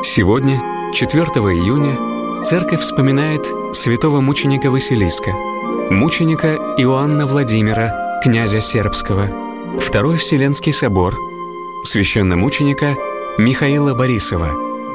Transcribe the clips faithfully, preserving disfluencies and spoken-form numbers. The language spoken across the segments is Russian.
Сегодня, четвёртого июня, Церковь вспоминает святого мученика Василиска, мученика Иоанна Владимира, князя Сербского, Второй Вселенский собор, священномученика Михаила Борисова.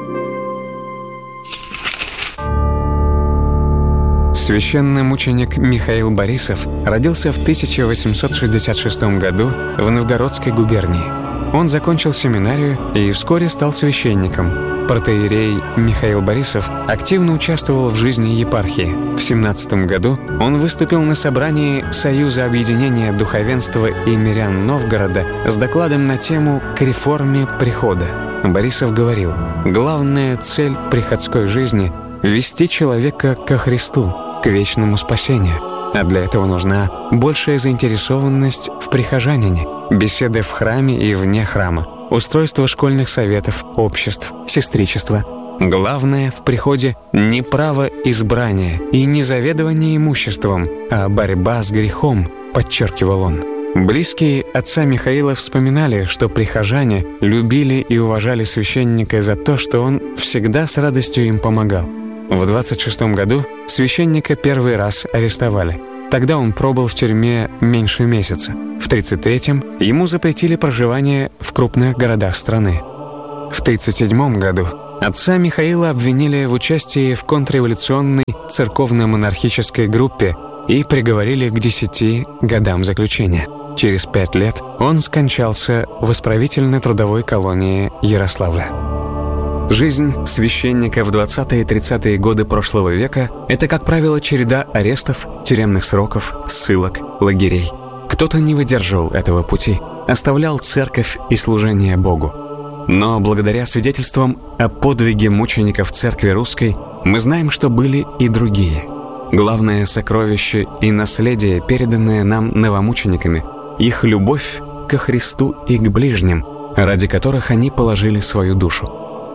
Священномученик Михаил Борисов родился в тысяча восемьсот шестьдесят шестом году в Новгородской губернии. Он закончил семинарию и вскоре стал священником. Протоиерей Михаил Борисов активно участвовал в жизни епархии. В семнадцатом году он выступил на собрании Союза объединения духовенства и мирян Новгорода с докладом на тему «К реформе прихода». Борисов говорил: «Главная цель приходской жизни — вести человека ко Христу, к вечному спасению. А для этого нужна большая заинтересованность в прихожанине, беседы в храме и вне храма, устройство школьных советов, обществ, сестричества. Главное в приходе не право избрания и не заведование имуществом, а борьба с грехом», подчеркивал он. Близкие отца Михаила вспоминали, что прихожане любили и уважали священника за то, что он всегда с радостью им помогал. В двадцать шестом году священника первый раз арестовали. Тогда он пробыл в тюрьме меньше месяца. В тридцать третьем ему запретили проживание в крупных городах страны. В тридцать седьмом году отца Михаила обвинили в участии в контрреволюционной церковно-монархической группе и приговорили к десяти годам заключения. Через пять лет он скончался в исправительно-трудовой колонии Ярославля. Жизнь священника в двадцатые и тридцатые годы прошлого века – это, как правило, череда арестов, тюремных сроков, ссылок, лагерей. Кто-то не выдерживал этого пути, оставлял церковь и служение Богу. Но благодаря свидетельствам о подвиге мучеников Церкви Русской мы знаем, что были и другие. Главное сокровище и наследие, переданное нам новомучениками – их любовь ко Христу и к ближним, ради которых они положили свою душу.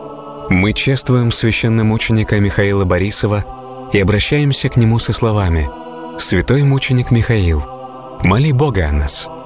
Мы чествуем священномученика Михаила Борисова и обращаемся к нему со словами: «Святой мученик Михаил, моли Бога о нас».